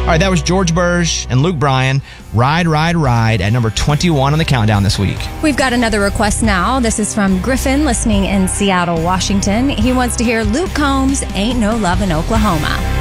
right, that was George Burge and Luke Bryan. Ride, Ride, Ride at number 21 on the countdown this week. We've got another request now. This is from Griffin, listening in Seattle, Washington. He wants to hear Luke Combs' Ain't No Love in Oklahoma.